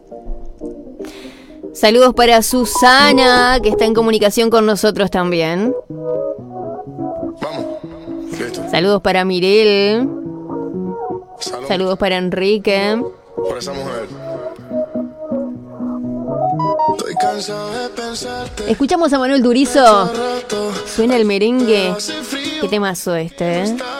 Saludos para Susana, que está en comunicación con nosotros también. Vamos. Listo. Saludos para Mirel. Salud. Saludos para Enrique. Por esa mujer. Estoy cansado de pensarte. Escuchamos a Manuel Turizo. Suena el merengue. Qué temazo este, ¿eh?